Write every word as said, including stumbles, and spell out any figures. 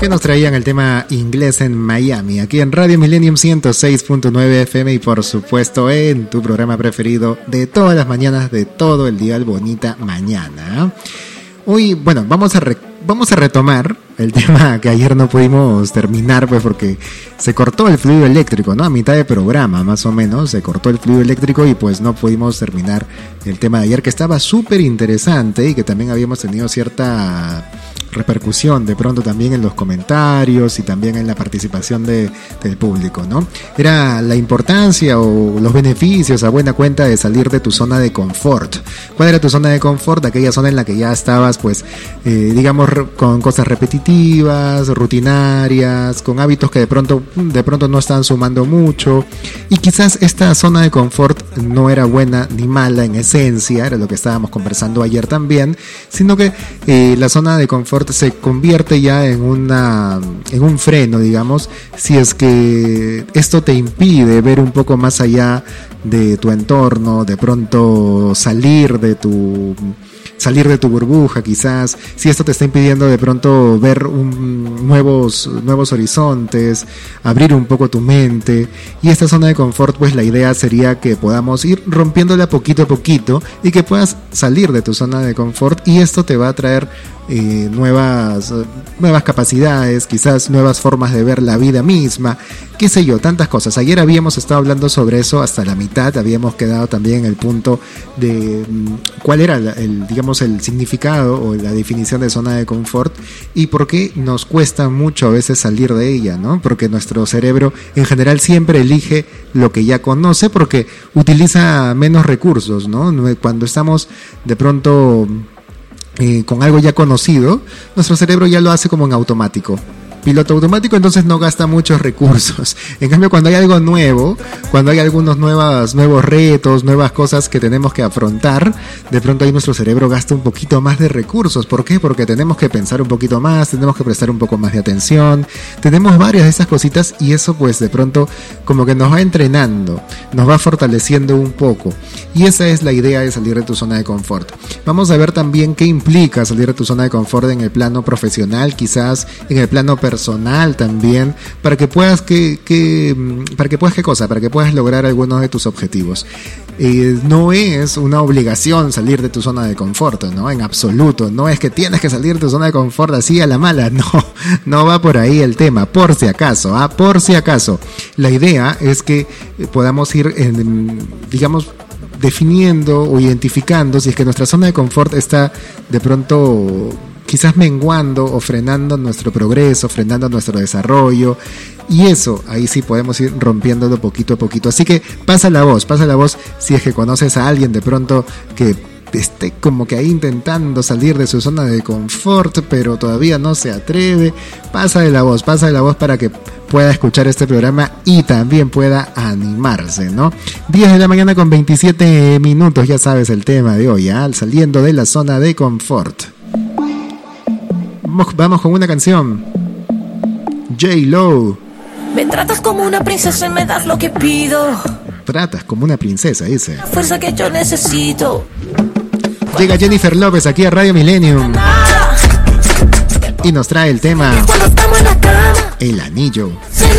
que nos traían el tema inglés en Miami, aquí en Radio Millennium ciento seis punto nueve F M y por supuesto en tu programa preferido de todas las mañanas, de todo el día, el Bonita Mañana. Hoy, bueno, vamos a re- vamos a retomar el tema que ayer no pudimos terminar, pues porque se cortó el fluido eléctrico, ¿no? A mitad de programa, más o menos, se cortó el fluido eléctrico y pues no pudimos terminar el tema de ayer, que estaba súper interesante y que también habíamos tenido cierta repercusión de pronto también en los comentarios y también en la participación de, del público, ¿no? Era la importancia o los beneficios a buena cuenta de salir de tu zona de confort. ¿Cuál era tu zona de confort? Aquella zona en la que ya estabas, pues, eh, digamos, con cosas repetitivas, rutinarias, con hábitos que de pronto, de pronto no están sumando mucho, y quizás esta zona de confort no era buena ni mala en esencia, era lo que estábamos conversando ayer también, sino que eh, la zona de confort se convierte ya en una en un freno, digamos, si es que esto te impide ver un poco más allá de tu entorno, de pronto salir de tu salir de tu burbuja, quizás, si esto te está impidiendo de pronto ver un, nuevos, nuevos horizontes, abrir un poco tu mente, y esta zona de confort, pues la idea sería que podamos ir rompiéndola poquito a poquito y que puedas salir de tu zona de confort, y esto te va a traer eh, nuevas, nuevas capacidades, quizás nuevas formas de ver la vida misma, qué sé yo, tantas cosas. Ayer habíamos estado hablando sobre eso hasta la mitad, habíamos quedado también en el punto de cuál era el, el digamos, el significado o la definición de zona de confort y por qué nos cuesta mucho a veces salir de ella, ¿no? Porque nuestro cerebro en general siempre elige lo que ya conoce porque utiliza menos recursos, ¿no? Cuando estamos de pronto eh, con algo ya conocido, nuestro cerebro ya lo hace como en automático. Piloto automático, entonces no gasta muchos recursos. En cambio, cuando hay algo nuevo, cuando hay algunos nuevas, nuevos retos, nuevas cosas que tenemos que afrontar, de pronto ahí nuestro cerebro gasta un poquito más de recursos. ¿Por qué? Porque tenemos que pensar un poquito más, tenemos que prestar un poco más de atención, tenemos varias de esas cositas y eso pues de pronto como que nos va entrenando, nos va fortaleciendo un poco. Y esa es la idea de salir de tu zona de confort. Vamos a ver también qué implica salir de tu zona de confort en el plano profesional, quizás en el plano personal, personal también, para que puedas que, que para que puedas qué cosa, para que puedas lograr algunos de tus objetivos. Eh, no es una obligación salir de tu zona de confort, ¿no? En absoluto, no es que tienes que salir de tu zona de confort así a la mala, no, no va por ahí el tema, por si acaso, ¿ah? Por si acaso. La idea es que podamos ir, en, digamos, definiendo o identificando si es que nuestra zona de confort está de pronto quizás menguando o frenando nuestro progreso, frenando nuestro desarrollo, y eso, ahí sí podemos ir rompiéndolo poquito a poquito. Así que pasa la voz, pasa la voz si es que conoces a alguien de pronto que esté como que ahí intentando salir de su zona de confort, pero todavía no se atreve. Pasa de la voz, pasa de la voz para que pueda escuchar este programa y también pueda animarse, ¿no? diez de la mañana con veintisiete minutos, ya sabes el tema de hoy, ¿eh? Saliendo de la zona de confort. Vamos con una canción. J-Lo. Me tratas como una princesa y me das lo que pido. Tratas como una princesa, dice. La fuerza que yo necesito. Llega Jennifer López aquí a Radio Millennium y nos trae el tema Cuando estamos en la cama, El Anillo. se